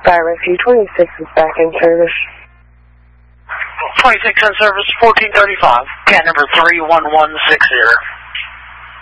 Fire Rescue 26 is back in service. 26 in service, 1435. Cat number 31160.